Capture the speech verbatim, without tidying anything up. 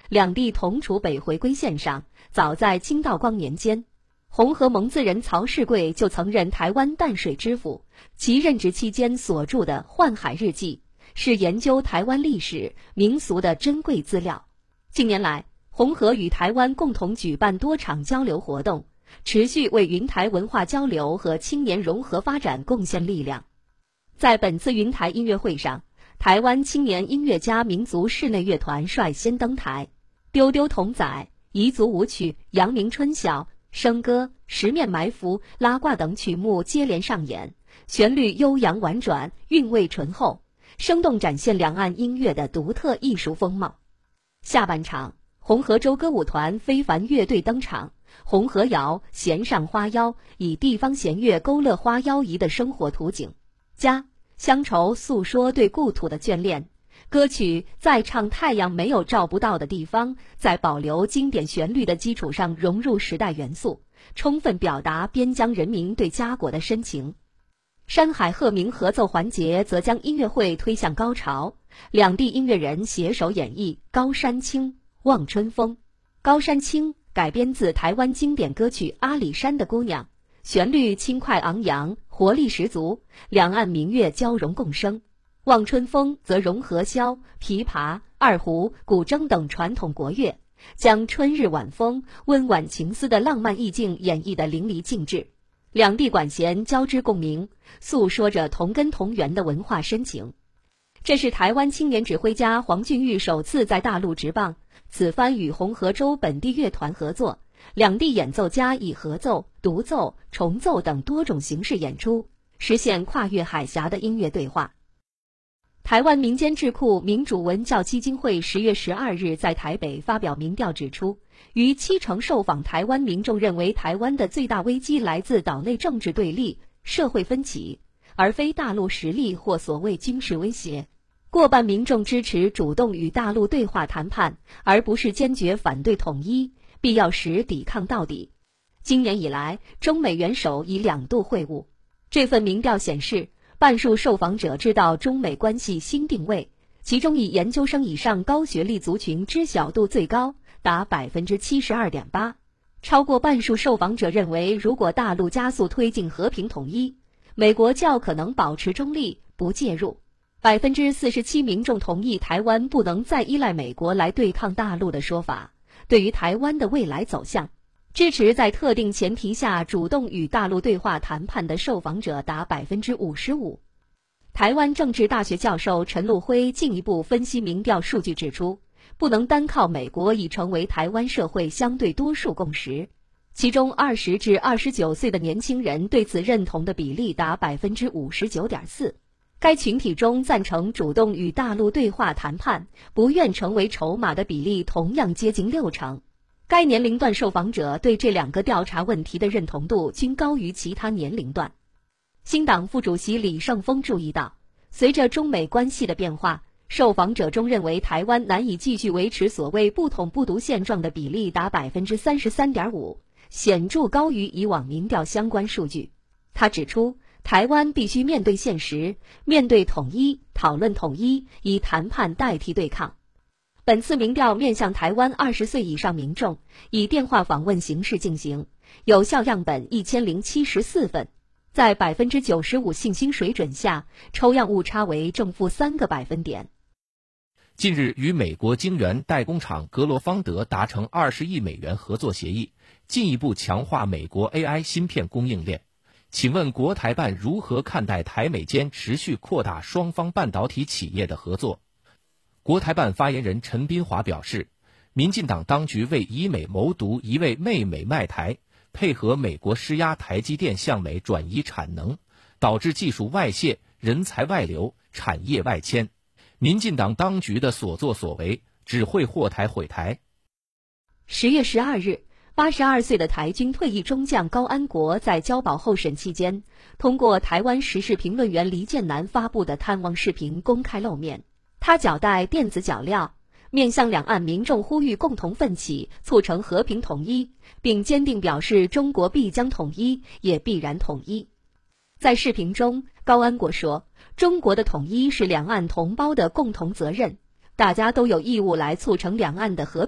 两地同处北回归线上，早在清道光年间，红河蒙自人曹世贵就曾任台湾淡水知府，其任职期间所著的《宦海日记》是研究台湾历史民俗的珍贵资料。近年来，红河与台湾共同举办多场交流活动，持续为云台文化交流和青年融合发展贡献力量。在本次云台音乐会上，台湾青年音乐家民族室内乐团率先登台，丢丢童仔、彝族舞曲、阳明春晓、笙歌、十面埋伏、拉挂等曲目接连上演，旋律悠扬婉转，韵味醇厚，生动展现两岸音乐的独特艺术风貌。下半场，红河州歌舞团非凡乐队登场，红河谣弦上花腰，以地方弦乐勾勒花腰仪的生活图景。家乡愁诉说对故土的眷恋，歌曲在唱太阳没有照不到的地方，在保留经典旋律的基础上融入时代元素，充分表达边疆人民对家国的深情。山海鹤鸣合奏环节则将音乐会推向高潮，两地音乐人携手演绎《高山青》《望春风》。《高山青》改编自台湾经典歌曲《阿里山的姑娘》，旋律轻快昂扬，活力十足，两岸民乐交融共生。望春风则融合箫、琵琶、二胡、古筝等传统国乐，将春日晚风、温婉情思的浪漫意境演绎得淋漓尽致。两地管弦交织共鸣，诉说着同根同源的文化深情。这是台湾青年指挥家黄俊玉首次在大陆执棒，此番与红河州本地乐团合作，两地演奏家以合奏、独奏、重奏等多种形式演出，实现跨越海峡的音乐对话。台湾民间智库民主文教基金会十月十二日在台北发表民调指出，逾七成受访台湾民众认为台湾的最大危机来自岛内政治对立、社会分歧，而非大陆实力或所谓军事威胁。过半民众支持主动与大陆对话谈判，而不是坚决反对统一，必要时抵抗到底。今年以来，中美元首已两度会晤。这份民调显示，半数受访者知道中美关系新定位，其中以研究生以上高学历族群知晓度最高，达 百分之七十二点八。 超过半数受访者认为，如果大陆加速推进和平统一，美国较可能保持中立，不介入。百分之四十七民众同意台湾不能再依赖美国来对抗大陆的说法。对于台湾的未来走向，支持在特定前提下主动与大陆对话谈判的受访者达 百分之五十五。 台湾政治大学教授陈禄辉进一步分析民调数据指出，不能单靠美国已成为台湾社会相对多数共识，其中二十至二十九岁的年轻人对此认同的比例达 百分之五十九点四。 该群体中赞成主动与大陆对话谈判、不愿成为筹码的比例同样接近六成。该年龄段受访者对这两个调查问题的认同度均高于其他年龄段。新党副主席李胜峰注意到，随着中美关系的变化，受访者中认为台湾难以继续维持所谓不统不独现状的比例达 百分之三十三点五， 显著高于以往民调相关数据。他指出，台湾必须面对现实，面对统一，讨论统一，以谈判代替对抗。本次民调面向台湾二十岁以上民众，以电话访问形式进行，有效样本一千零七十四份，在 百分之九十五 信心水准下，抽样误差为正负三个百分点。 近日与美国晶圆代工厂格罗方德达成二十亿美元合作协议，进一步强化美国 A I 芯片供应链。请问国台办如何看待台美间持续扩大双方半导体企业的合作？国台办发言人陈斌华表示，民进党当局为以美谋独，一味媚美卖台，配合美国施压台积电向美转移产能，导致技术外泄、人才外流、产业外迁。民进党当局的所作所为只会祸台毁台。 十月十二日，八十二岁的台军退役中将高安国在交保候审期间，通过台湾时事评论员黎建南发布的探望视频公开露面。他脚带电子脚镣，面向两岸民众呼吁共同奋起，促成和平统一，并坚定表示中国必将统一，也必然统一。在视频中，高安国说，中国的统一是两岸同胞的共同责任，大家都有义务来促成两岸的和平